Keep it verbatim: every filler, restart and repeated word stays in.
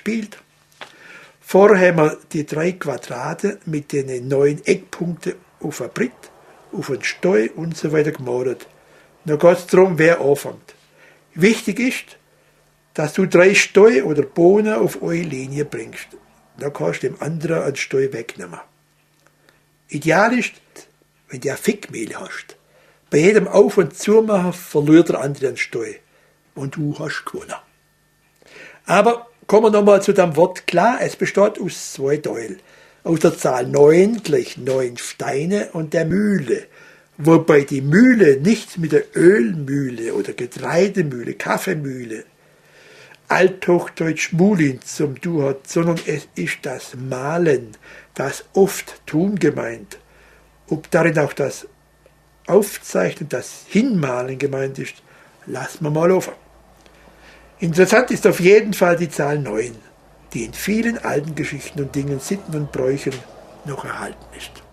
gespielt. Vorher haben wir die drei Quadrate mit den neun Eckpunkten auf ein Brett, auf einen Steu und so weiter gemalt. Dann geht es darum, wer anfängt. Wichtig ist, dass du drei Steu oder Bohnen auf eure Linie bringst. Dann kannst du dem anderen einen Steu wegnehmen. Ideal ist, wenn du ein Fickmehl hast. Bei jedem Auf- und Zumachen verliert der andere einen Steu. Und du hast gewonnen. Aber kommen wir nochmal zu dem Wort. Klar, es besteht aus zwei Teilen. Aus der Zahl neun gleich neun Steine und der Mühle. Wobei die Mühle nicht mit der Ölmühle oder Getreidemühle, Kaffeemühle, althochdeutsch Mulin zum Du hat, sondern es ist das Mahlen, das oft Tun gemeint. Ob darin auch das Aufzeichnen, das Hinmalen gemeint ist, lassen wir mal offen. Interessant ist auf jeden Fall die Zahl neun, die in vielen alten Geschichten und Dingen, Sitten und Bräuchen noch erhalten ist.